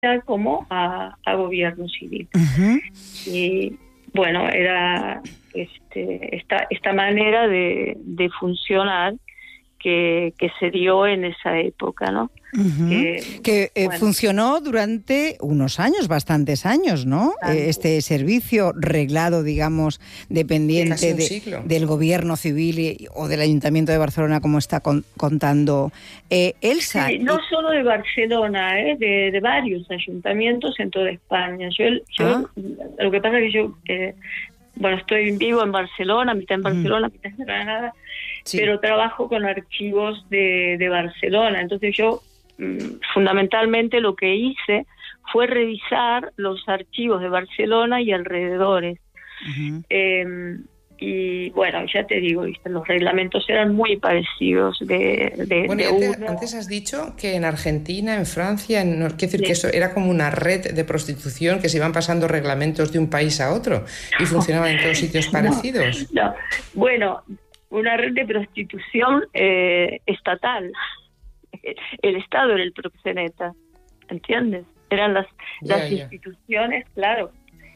como a gobierno civil. Uh-huh. Y bueno, era esta manera de funcionar que se dio en esa época, ¿no? Uh-huh. Bueno, funcionó durante unos años, bastantes años, ¿no? Este servicio reglado, digamos, dependiente del gobierno civil o del Ayuntamiento de Barcelona, como está contando Elsa. Sí, no solo de Barcelona, de varios ayuntamientos en toda España. Lo que pasa es que yo estoy vivo en Barcelona, mitad en Barcelona, mitad en Granada, sí, pero trabajo con archivos de Barcelona. Entonces yo fundamentalmente lo que hice fue revisar los archivos de Barcelona y alrededores. Uh-huh. Y bueno, ya te digo, los reglamentos eran muy parecidos antes has dicho que en Argentina, en Francia, quiere decir sí, que eso era como una red de prostitución, que se iban pasando reglamentos de un país a otro y funcionaban en todos sitios parecidos. No. Bueno, una red de prostitución estatal. El Estado era el proxeneta, ¿entiendes? Eran las instituciones, claro.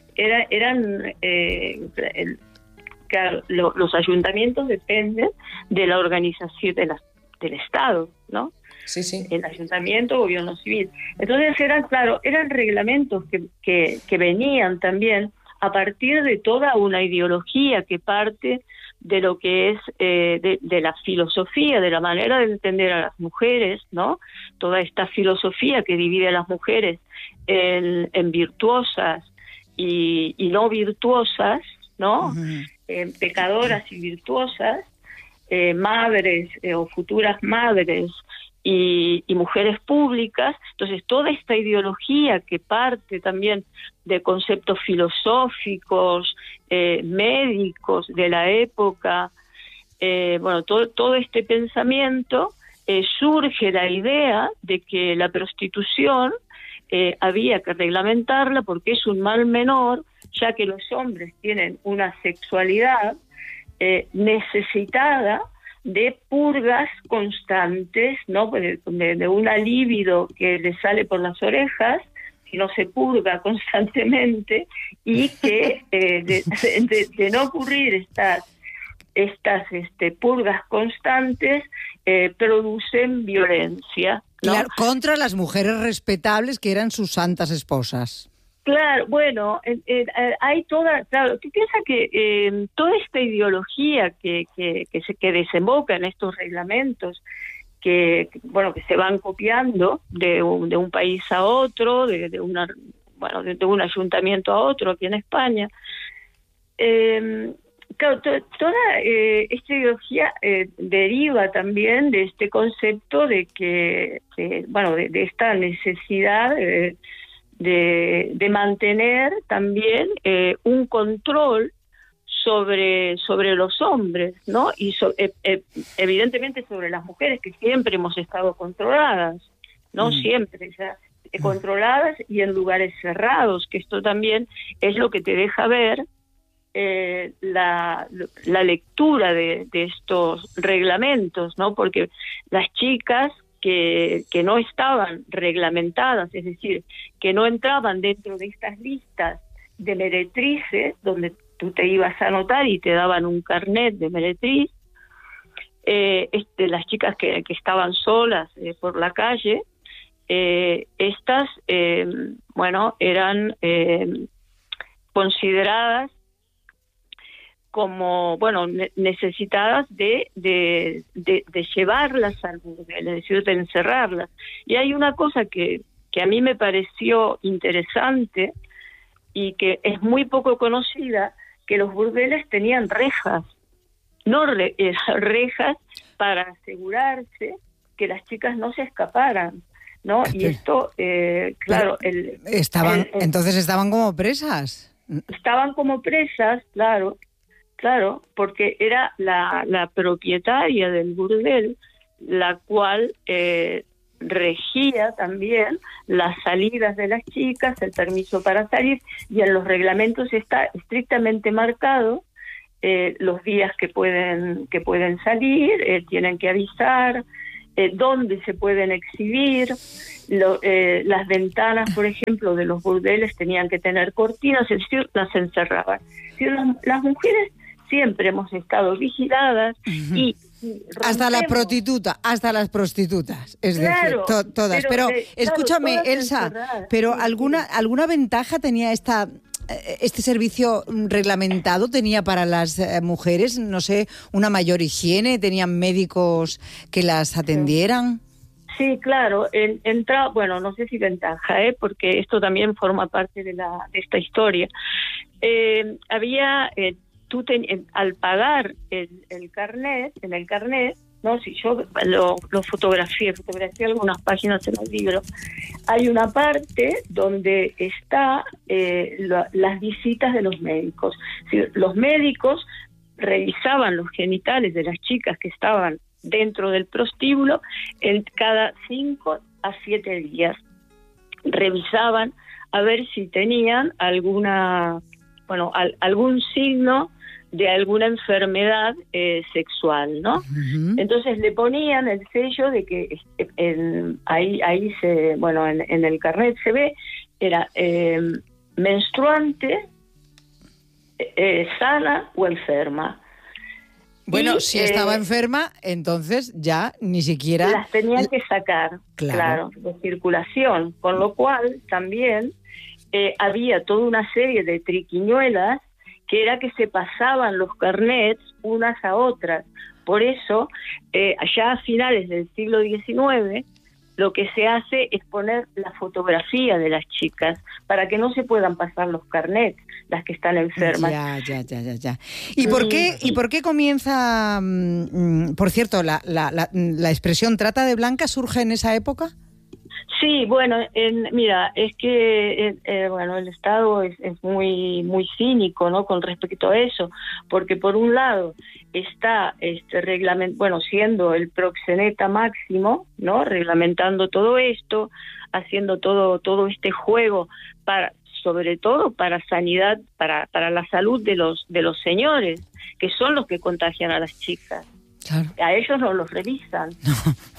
Claro, los ayuntamientos dependen de la organización del Estado, ¿no? Sí, sí. El ayuntamiento, gobierno civil. Entonces eran reglamentos que venían también a partir de toda una ideología que parte de lo que es de la filosofía, de la manera de entender a las mujeres, ¿no? Toda esta filosofía que divide a las mujeres en virtuosas y no virtuosas, ¿no? Uh-huh. Pecadoras y virtuosas, madres o futuras madres y mujeres públicas. Entonces toda esta ideología que parte también de conceptos filosóficos, médicos de la época, todo este pensamiento, surge la idea de que la prostitución había que reglamentarla porque es un mal menor, ya que los hombres tienen una sexualidad necesitada de purgas constantes, ¿no? De una libido que le sale por las orejas, si no se purga constantemente, y que de no ocurrir estas purgas constantes producen violencia, ¿no? Claro, contra las mujeres respetables que eran sus santas esposas. Claro, bueno, hay claro, tú piensas que toda esta ideología que desemboca en estos reglamentos, que se van copiando de un país a otro, de un ayuntamiento a otro aquí en España, claro, toda esta ideología deriva también de este concepto de que, de esta necesidad de mantener también un control sobre los hombres, ¿no? Y evidentemente sobre las mujeres, que siempre hemos estado controladas, ¿no? Siempre, ya controladas y en lugares cerrados, que esto también es lo que te deja ver la lectura de estos reglamentos, ¿no? Porque las chicas que no estaban reglamentadas, es decir, que no entraban dentro de estas listas de meretrices, donde tú te ibas a anotar y te daban un carnet de meretriz, las chicas que estaban solas por la calle, estas, eran consideradas como, necesitadas de llevarlas al burdel, es decir, de encerrarlas. Y hay una cosa que a mí me pareció interesante y que es muy poco conocida, que los burdeles tenían rejas, rejas para asegurarse que las chicas no se escaparan, ¿no? Y esto, claro... Entonces estaban como presas. Estaban como presas, claro, porque era la propietaria del burdel la cual regía también las salidas de las chicas, el permiso para salir, y en los reglamentos está estrictamente marcado los días que pueden salir, tienen que avisar, dónde se pueden exhibir. Las ventanas, por ejemplo, de los burdeles tenían que tener cortinas, es decir, las encerraban. Es decir, las mujeres siempre hemos estado vigiladas y hasta las prostitutas, es claro, decir, todas. Pero escúchame, todas Elsa, encerradas. pero Sí, ¿alguna ventaja tenía este servicio reglamentado? ¿Tenía para las mujeres, no sé, una mayor higiene? ¿Tenían médicos que las atendieran? Sí, claro. Bueno, no sé si ventaja, porque esto también forma parte de esta historia. Había... al pagar el carnet, en el carnet, no, si yo lo fotografié algunas páginas en el libro, hay una parte donde está las visitas de los médicos. Si los médicos revisaban los genitales de las chicas que estaban dentro del prostíbulo cada 5 a 7 días. Revisaban a ver si tenían algún signo de alguna enfermedad sexual, ¿no? Uh-huh. Entonces le ponían el sello de que ahí en el carnet se ve, era menstruante, sana o enferma. Bueno, si estaba enferma, entonces ya ni siquiera... Las tenían que sacar, claro, de circulación, con lo cual también había toda una serie de triquiñuelas que era que se pasaban los carnets unas a otras. Por eso, allá a finales del siglo XIX, lo que se hace es poner la fotografía de las chicas para que no se puedan pasar los carnets, las que están enfermas. Ya. ¿Y por qué comienza, por cierto, la expresión trata de blancas surge en esa época? Sí, bueno, mira, es que el Estado es muy muy cínico, ¿no?, con respecto a eso, porque por un lado está siendo el proxeneta máximo, ¿no?, reglamentando todo esto, haciendo todo este juego sobre todo para sanidad, para la salud de los señores, que son los que contagian a las chicas. Claro. A ellos no los revisan. No.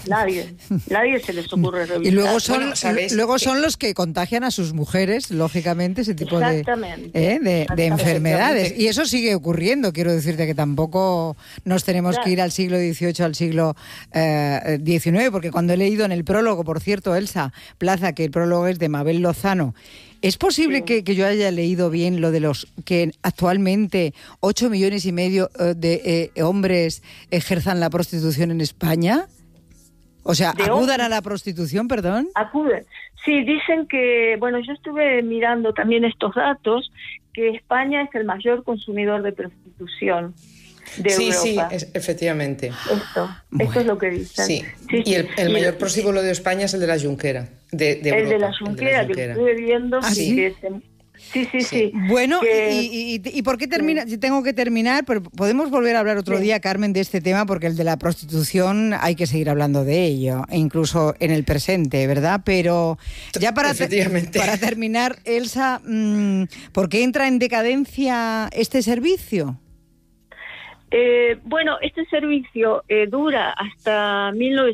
Nadie se les ocurre revisar. Y luego son los que contagian a sus mujeres, lógicamente, ese tipo de enfermedades. Y eso sigue ocurriendo. Quiero decirte que tampoco nos tenemos que ir al siglo XVIII, al siglo XIX, porque cuando he leído en el prólogo, por cierto, Elsa Plaza, que el prólogo es de Mabel Lozano, ¿es posible que yo haya leído bien lo de los que actualmente 8,5 millones de hombres ejerzan la prostitución en España? O sea, acudan a la prostitución, perdón. Acuden. Sí, dicen que, yo estuve mirando también estos datos, que España es el mayor consumidor de prostitución de Europa. Sí, efectivamente. Esto es lo que dicen. Sí. Y el mayor prostíbulo de España es el de la Junquera. De Europa, de la Junquera, que estuve viendo. ¿Sí? Sí. Bueno, ¿y por qué termina? Sí. Tengo que terminar, pero podemos volver a hablar otro día, Carmen, de este tema, porque el de la prostitución hay que seguir hablando de ello, incluso en el presente, ¿verdad? Pero ya para terminar, Elsa, ¿por qué entra en decadencia este servicio? Este servicio dura hasta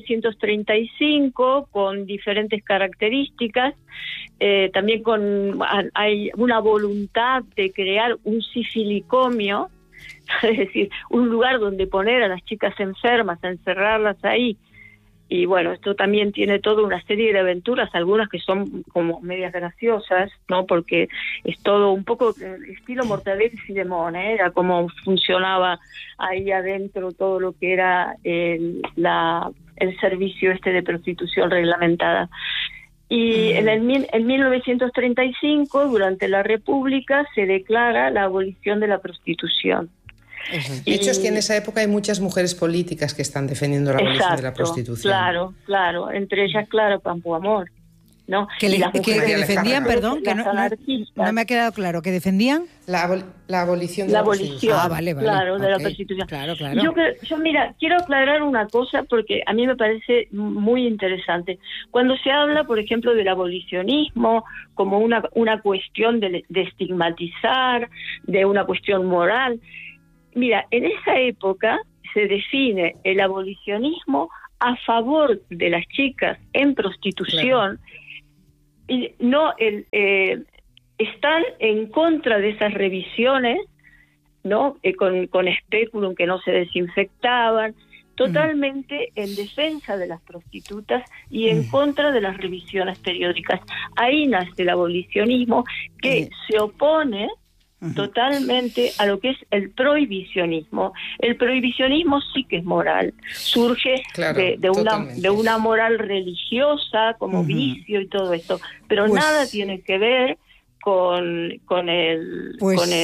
1935 con diferentes características, también hay una voluntad de crear un sifilicomio, es decir, un lugar donde poner a las chicas enfermas, encerrarlas ahí. Y esto también tiene toda una serie de aventuras, algunas que son como medias graciosas, ¿no? Porque es todo un poco estilo Mortadelo y Filemón, era como funcionaba ahí adentro todo lo que era el servicio de prostitución reglamentada. Y en 1935, durante la República, se declara la abolición de la prostitución. De hecho, es que en esa época hay muchas mujeres políticas que están defendiendo la abolición de la prostitución. Claro, entre ellas, Campo Amor, ¿no? Que defendían, perdón, que no me ha quedado claro, ¿que defendían? La abolición de la prostitución. Vale. Claro, de la prostitución. Claro. Yo, mira, quiero aclarar una cosa porque a mí me parece muy interesante. Cuando se habla, por ejemplo, del abolicionismo como una cuestión de estigmatizar, de una cuestión moral, mira, en esa época se define el abolicionismo a favor de las chicas en prostitución, y no están en contra de esas revisiones, ¿no? Con especulum que no se desinfectaban, totalmente en defensa de las prostitutas y en contra de las revisiones periódicas. Ahí nace el abolicionismo, que se opone totalmente a lo que es el prohibicionismo. El prohibicionismo sí que es moral, surge de una moral religiosa como vicio y todo esto, pero nada tiene que ver con el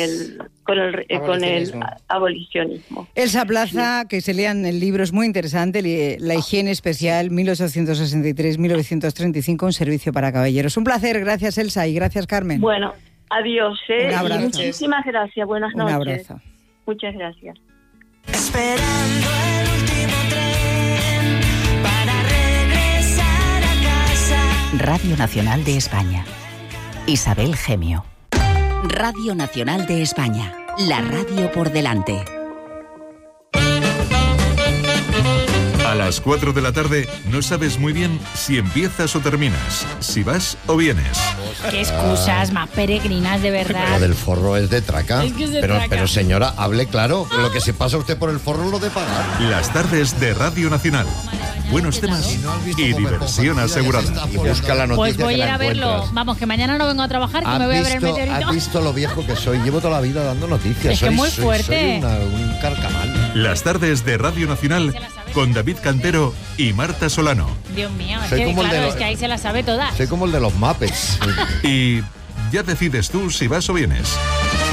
abolicionismo. Elsa Plaza, que se lean el libro, es muy interesante, La higiene especial, 1863-1935, un servicio para caballeros. Un placer, gracias Elsa y gracias Carmen. Bueno, adiós. Un abrazo. Y muchísimas gracias, buenas noches. Un abrazo. Muchas gracias. Esperando el último tren para regresar a casa. Radio Nacional de España. Isabel Gemio. Radio Nacional de España. La radio por delante. A las 4 de la tarde no sabes muy bien si empiezas o terminas, si vas o vienes. Qué excusas más peregrinas, de verdad. Lo del forro es de traca. Es que es de pero, traca. Pero señora, hable claro. Lo que se pasa usted por el forro lo de pagar. Las tardes de Radio Nacional. Buenos temas y diversión asegurada. Y busca la noticia. Pues voy a ir que la a verlo. encuentras. Vamos, que mañana no vengo a trabajar, que me voy a ver el meteorito. ¿Has visto lo viejo que soy? Llevo toda la vida dando noticias. Es que es muy fuerte. Soy un carcamal. Las tardes de Radio Nacional con David Cantero y Marta Solano. Dios mío, es Soy que, como el de claro, los- es que ahí se la sabe toda. Soy como el de los Muppets. Y ya decides tú si vas o vienes.